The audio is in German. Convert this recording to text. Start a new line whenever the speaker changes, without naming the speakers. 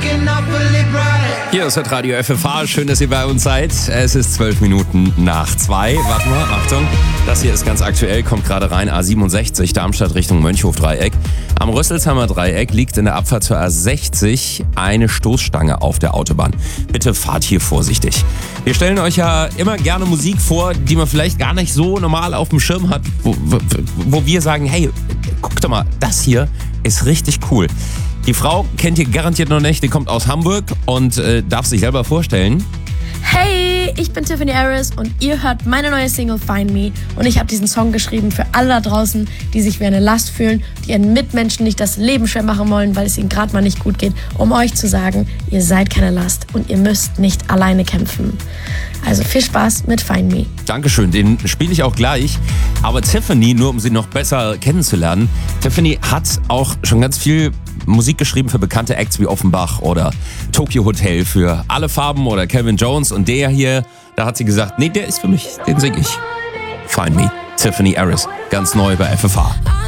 Hier ist das Radio FFH. Schön, dass ihr bei uns seid. Es ist 12 Minuten nach 2. Warte mal, Achtung. Das hier ist ganz aktuell, kommt gerade rein. A67, Darmstadt Richtung Mönchhof-Dreieck. Am Rüsselsheimer Dreieck liegt in der Abfahrt zur A60 eine Stoßstange auf der Autobahn. Bitte fahrt hier vorsichtig. Wir stellen euch ja immer gerne Musik vor, die man vielleicht gar nicht so normal auf dem Schirm hat, wo wir sagen, hey, guck doch mal, das hier ist richtig cool. Die Frau kennt ihr garantiert noch nicht, die kommt aus Hamburg und darf sich selber vorstellen.
Hey, ich bin Tiffany Harris und ihr hört meine neue Single Find Me. Und ich habe diesen Song geschrieben für alle da draußen, die sich wie eine Last fühlen, die ihren Mitmenschen nicht das Leben schwer machen wollen, weil es ihnen gerade mal nicht gut geht, um euch zu sagen, ihr seid keine Last und ihr müsst nicht alleine kämpfen. Also viel Spaß mit Find Me.
Dankeschön, den spiele ich auch gleich. Aber Tiffany, nur um sie noch besser kennenzulernen, Tiffany hat auch schon ganz viel Musik geschrieben für bekannte Acts wie Offenbach oder Tokyo Hotel für Alle Farben oder Calvin Jones. Und der hier, da hat sie gesagt, nee, der ist für mich, den singe ich. Find Me, Tiffany Harris, ganz neu bei FFH.